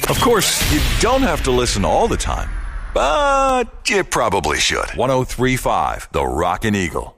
Of course, you don't have to listen all the time, but you probably should. 103.5, The Rockin' Eagle.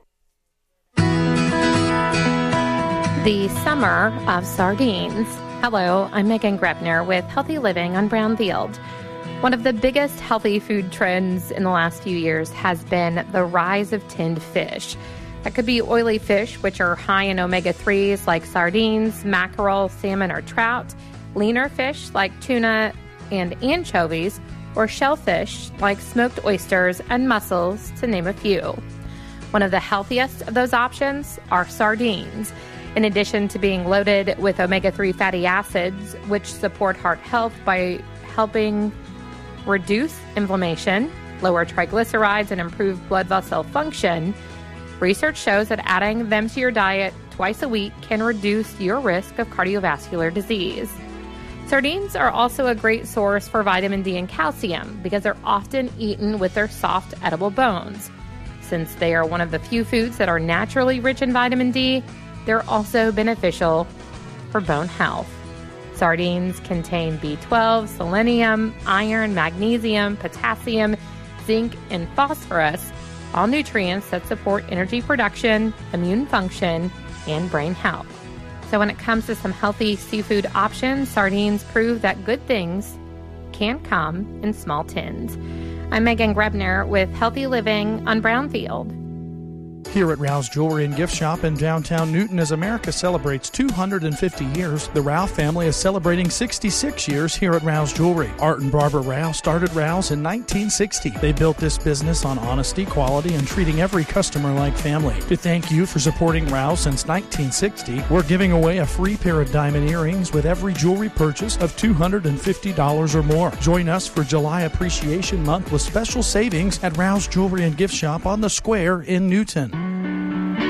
The summer of sardines. Hello, I'm Megan Grebner with Healthy Living on Brownfield. One of the biggest healthy food trends in the last few years has been the rise of tinned fish. That could be oily fish, which are high in omega-3s like sardines, mackerel, salmon, or trout, leaner fish like tuna and anchovies, or shellfish like smoked oysters and mussels, to name a few. One of the healthiest of those options are sardines. In addition to being loaded with omega-3 fatty acids, which support heart health by helping reduce inflammation, lower triglycerides, and improve blood vessel function, research shows that adding them to your diet twice a week can reduce your risk of cardiovascular disease. Sardines are also a great source for vitamin D and calcium because they're often eaten with their soft, edible bones. Since they are one of the few foods that are naturally rich in vitamin D, they're also beneficial for bone health. Sardines contain B12, selenium, iron, magnesium, potassium, zinc, and phosphorus, all nutrients that support energy production, immune function, and brain health. So when it comes to some healthy seafood options, sardines prove that good things can come in small tins. I'm Megan Grebner with Healthy Living on Brownfield. Here at Rouse Jewelry and Gift Shop in downtown Newton, as America celebrates 250 years, the Rouse family is celebrating 66 years here at Rouse Jewelry. Art and Barbara Rouse started Rouse in 1960. They built this business on honesty, quality, and treating every customer like family. To thank you for supporting Rouse since 1960, we're giving away a free pair of diamond earrings with every jewelry purchase of $250 or more. Join us for July Appreciation Month with special savings at Rouse Jewelry and Gift Shop on the Square in Newton.